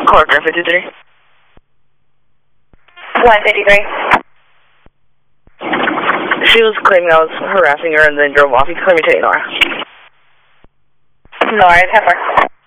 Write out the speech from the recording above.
Corcoran 53. 153. She was claiming I was harassing her and then drove off. You can claim me to Nora. Nora, 10-4.